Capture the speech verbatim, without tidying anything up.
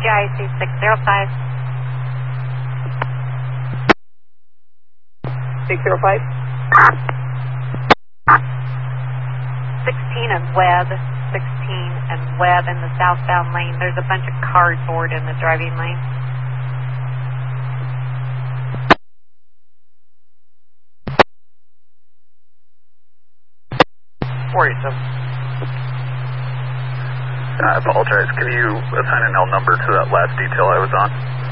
I C six zero five. six zero five. sixteen and Webb. sixteen and Webb in the southbound lane. There's a bunch of cardboard in the driving lane. four eight seven. I apologize. Can you assign an L number to that last detail I was on?